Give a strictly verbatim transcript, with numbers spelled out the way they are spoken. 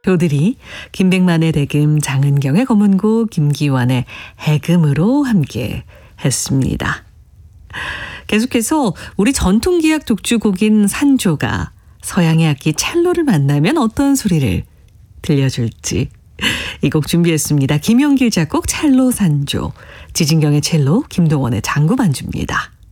표들이 김백만의 대금, 장은경의 검은고, 김기환의 해금으로 함께 했습니다. 계속해서 우리 전통기악 독주곡인 산조가 서양의 악기 첼로를 만나면 어떤 소리를 들려줄지 이 곡 준비했습니다. 김용길 작곡 첼로 산조, 지진경의 첼로, 김동원의 장구 반주입니다.